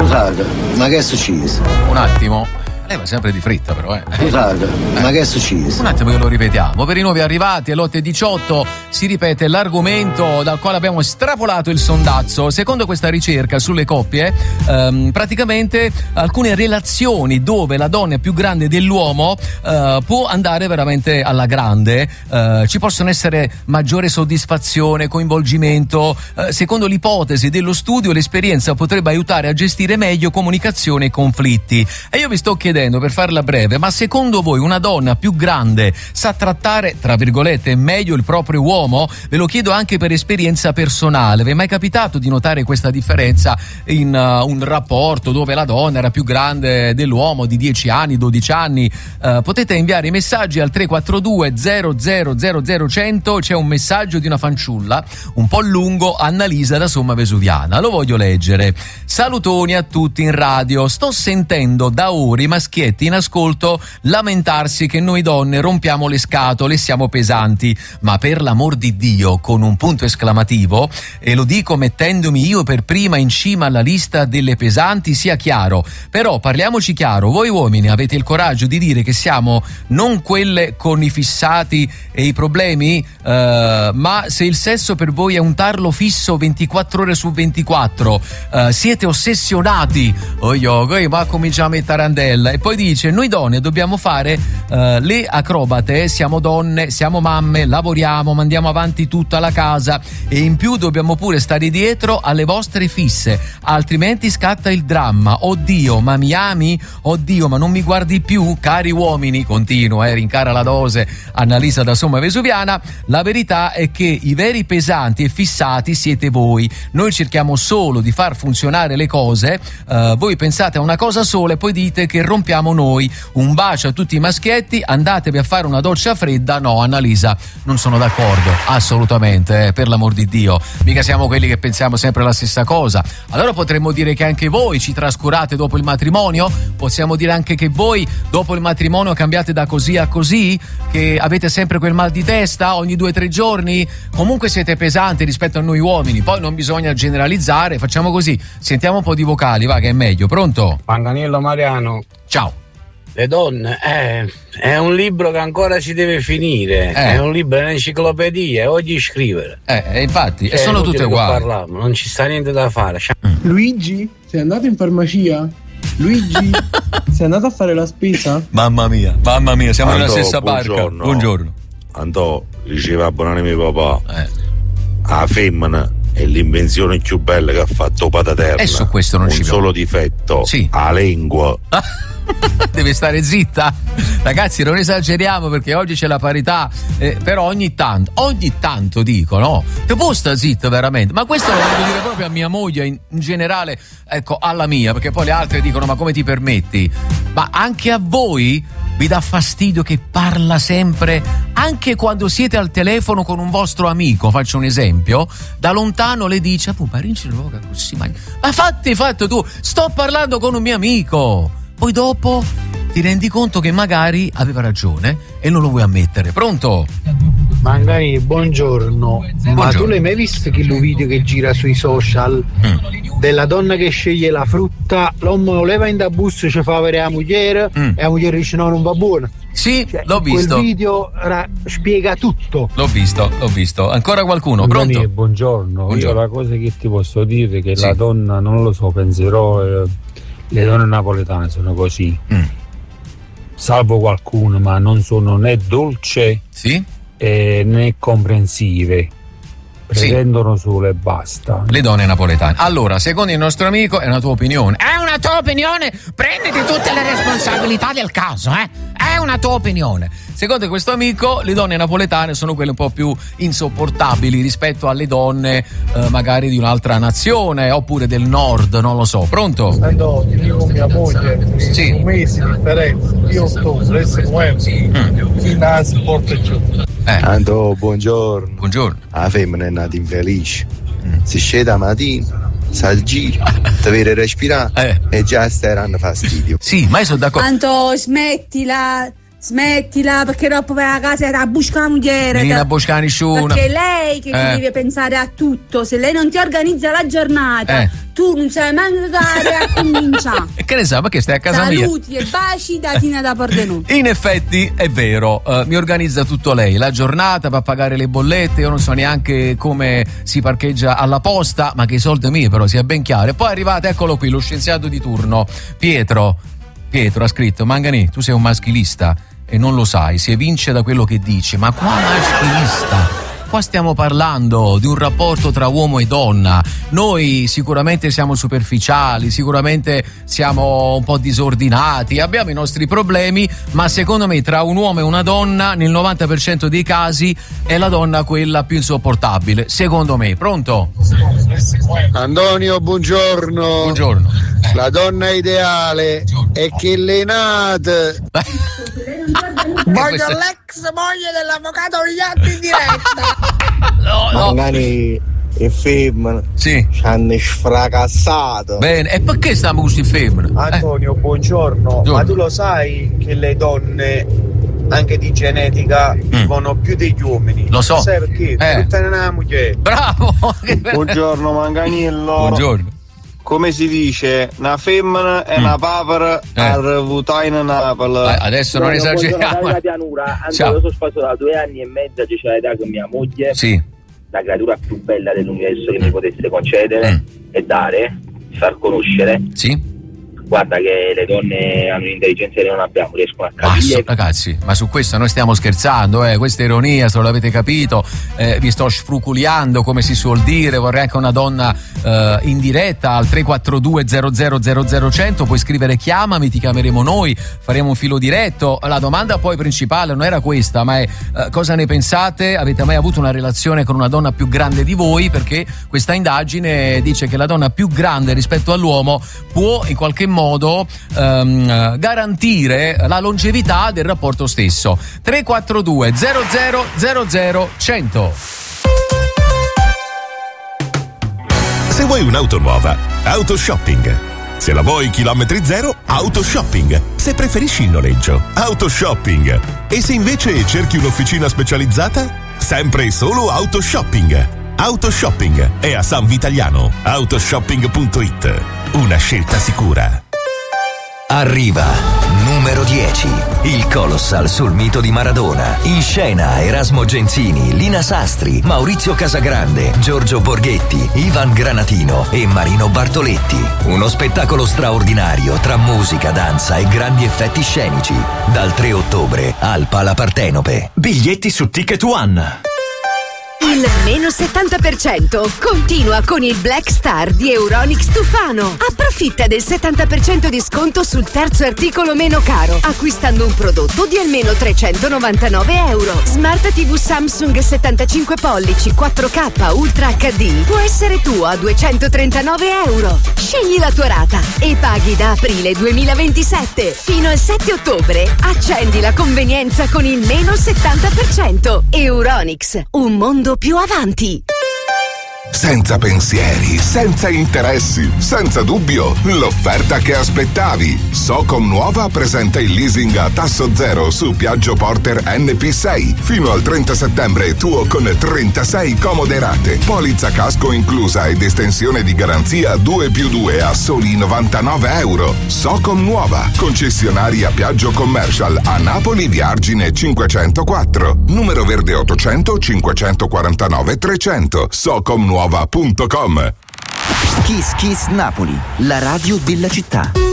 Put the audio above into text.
Scusate, ma che è successo? Un attimo. Va sempre di fretta però, Scusate, ma che è successo? Un attimo che lo ripetiamo. Per i nuovi arrivati alle 8:18 si ripete l'argomento dal quale abbiamo estrapolato il sondazzo. Secondo questa ricerca sulle coppie, praticamente alcune relazioni dove la donna è più grande dell'uomo può andare veramente alla grande, ci possono essere maggiore soddisfazione, coinvolgimento. Secondo l'ipotesi dello studio, l'esperienza potrebbe aiutare a gestire meglio comunicazione e conflitti. E io vi sto chiedendo, per farla breve, ma secondo voi una donna più grande sa trattare, tra virgolette, meglio il proprio uomo? Ve lo chiedo anche per esperienza personale. Vi è mai capitato di notare questa differenza in un rapporto dove la donna era più grande dell'uomo di 10 anni, 12 anni? Potete inviare i messaggi al 342 00 100. C'è un messaggio di una fanciulla un po' lungo, Annalisa da Somma Vesuviana. Lo voglio leggere. Salutoni a tutti in radio. Sto sentendo da ore i maschietti in ascolto lamentarsi che noi donne rompiamo le scatole e siamo pesanti, ma per l'amor di Dio, con un punto esclamativo, e lo dico mettendomi io per prima in cima alla lista delle pesanti, sia chiaro. Però parliamoci chiaro, voi uomini avete il coraggio di dire che siamo non quelle con i fissati e i problemi, ma se il sesso per voi è un tarlo fisso 24 ore su 24, siete ossessionati, ma cominciamo a tarandella. E poi dice: noi donne dobbiamo fare le acrobate, siamo donne, siamo mamme, lavoriamo, mandiamo avanti tutta la casa e in più dobbiamo pure stare dietro alle vostre fisse, altrimenti scatta il dramma. Oddio, ma mi ami? Oddio, ma non mi guardi più? Cari uomini, continua, rincara la dose Annalisa da Somma Vesuviana, la verità è che i veri pesanti e fissati siete voi. Noi cerchiamo solo di far funzionare le cose, voi pensate a una cosa sola e poi dite che rompiamo noi. Un bacio a tutti i maschietti, andatevi a fare una doccia fredda. No, Annalisa, non sono d'accordo, assolutamente, per l'amor di Dio, mica siamo quelli che pensiamo sempre la stessa cosa. Allora potremmo dire che anche voi ci trascurate dopo il matrimonio? Possiamo dire anche che voi dopo il matrimonio cambiate da così a così? Che avete sempre quel mal di testa ogni 2 o 3 giorni? Comunque siete pesanti rispetto a noi uomini. Poi non bisogna generalizzare, facciamo così, sentiamo un po' di vocali, va, che è meglio. Pronto? Panganiello Mariano. Ciao. Le donne, è un libro che ancora ci deve finire, è un libro, è un'enciclopedia, oggi scrivere. Infatti, e sono tutte uguali. Non ci sta niente da fare. Luigi, sei andato in farmacia? Luigi, sei andato a fare la spesa? Mamma mia, siamo nella stessa barca. Buongiorno. Andò, diceva buonanima mio papà, la femmina è l'invenzione più bella che ha fatto Pataterna. E su questo non ci solo difetto, la lingua. Deve stare zitta, ragazzi, non esageriamo, perché oggi c'è la parità, però ogni tanto dico, no, te può sta zitta veramente, ma questo lo devo dire proprio a mia moglie, in generale, ecco, alla mia, perché poi le altre dicono ma come ti permetti? Ma anche a voi vi dà fastidio che parla sempre, anche quando siete al telefono con un vostro amico? Faccio un esempio, da lontano le dice ma fatto tu, sto parlando con un mio amico. Poi dopo ti rendi conto che magari aveva ragione e non lo vuoi ammettere. Pronto? Magari, buongiorno. Ma tu l'hai mai visto che lo video che gira sui social della donna che sceglie la frutta, l'uomo lo leva in da bus e ci fa avere la moglie e la moglie dice no, non va buona? Sì, l'ho visto. Quel video spiega tutto. L'ho visto. Ancora qualcuno? Pronto? Buongiorno. Io la cosa che ti posso dire è che la donna, non lo so, penserò, le donne napoletane sono così, salvo qualcuno, ma non sono né dolce né comprensive, pretendono solo e basta. Le donne napoletane. Allora, secondo il nostro amico, è una tua opinione. È una tua opinione? Prenditi tutte le responsabilità del caso, È una tua opinione. Secondo questo amico, le donne napoletane sono quelle un po' più insopportabili rispetto alle donne magari di un'altra nazione oppure del nord, non lo so. Pronto? Andò, io con mia moglie, un mese di differenza, io ottobre, chi nasi porta giù. Andò, buongiorno. Buongiorno. La femmina è nata infelice. Si scende la mattina, si gira, ti vede respirare e già stai dando fastidio. Sì, ma io sono d'accordo. Anto, smettila. Smettila, perché dopo vai a casa e a buscare la moglie. Non a buscare nessuno. Perché è lei che ti deve pensare a tutto. Se lei non ti organizza la giornata, tu non sai mai dare a cominciare. Che ne sa, perché stai a casa mia. Saluti e baci da Tina da Pordenone. In effetti è vero, mi organizza tutto lei, la giornata per pagare le bollette, io non so neanche come si parcheggia alla posta, ma che i soldi miei però, sia ben chiaro. E poi arrivate, eccolo qui, lo scienziato di turno, Pietro ha scritto: Mangani, tu sei un maschilista e non lo sai, si evince da quello che dici. Ma qua maschilista? Qua stiamo parlando di un rapporto tra uomo e donna. Noi sicuramente siamo superficiali, sicuramente siamo un po' disordinati, abbiamo i nostri problemi, ma secondo me tra un uomo e una donna nel 90% dei casi è la donna quella più insopportabile, secondo me. Pronto? Antonio, buongiorno. Buongiorno. La donna ideale è che le nate. Voglio l'ex moglie dell'avvocato Vigliatti in diretta. Magari è femmina. Sì. Ci hanno sfracassato. Bene, e perché stiamo così femmine? Antonio, buongiorno. Ma tu lo sai che le donne, anche di genetica, vivono più degli uomini? Lo so. Sai perché? Tutta una moglie. Bravo. Buongiorno Manganiello. Buongiorno. Come si dice, una femmina è una papera a votare in Napoli. Adesso non esageriamo. La pianura, io sono sposato da 2 anni e mezzo, c'è l'età con mia moglie. Sì. La creatura più bella dell'universo che mi potesse concedere e dare, far conoscere. Sì. Guarda che le donne hanno un'intelligenza che non abbiamo, riescono a capire. Ragazzi, ma su questo noi stiamo scherzando, questa è ironia, se non l'avete capito, vi sto sfruculiando, come si suol dire. Vorrei anche una donna in diretta al 342 00 100, puoi scrivere chiamami, ti chiameremo noi, faremo un filo diretto. La domanda poi principale non era questa, ma è cosa ne pensate? Avete mai avuto una relazione con una donna più grande di voi? Perché questa indagine dice che la donna più grande rispetto all'uomo può in qualche modo garantire la longevità del rapporto stesso. 342 00 100. Se vuoi un'auto nuova, Autoshopping. Se la vuoi chilometri zero, Autoshopping. Se preferisci il noleggio, Autoshopping. E se invece cerchi un'officina specializzata, sempre e solo Autoshopping. Autoshopping è a San Vitaliano. Autoshopping.it. Una scelta sicura. Arriva numero 10, il Colossal sul mito di Maradona. In scena Erasmo Genzini, Lina Sastri, Maurizio Casagrande, Giorgio Borghetti, Ivan Granatino e Marino Bartoletti. Uno spettacolo straordinario tra musica, danza e grandi effetti scenici. Dal 3 ottobre al Pala Partenope. Biglietti su Ticket One. Il meno 70% continua con il Black Star di Euronics Tufano. Approfitta del 70% di sconto sul terzo articolo meno caro, acquistando un prodotto di almeno €399. Smart TV Samsung 75 pollici 4K Ultra HD può essere tuo a €239. Scegli la tua rata e paghi da aprile 2027 fino al 7 ottobre. Accendi la convenienza con il meno 70%. Euronics, un mondo più avanti. Senza pensieri, senza interessi, senza dubbio, l'offerta che aspettavi. Socom Nuova presenta il leasing a tasso zero su Piaggio Porter NP6 fino al 30 settembre tuo con 36 comode rate. Polizza casco inclusa ed estensione di garanzia 2+2 a soli €99. Socom Nuova, concessionaria Piaggio Commercial a Napoli via Argine 504, numero verde 800 549 300. Socomnuova.com. Kiss Kiss Napoli, la radio della città.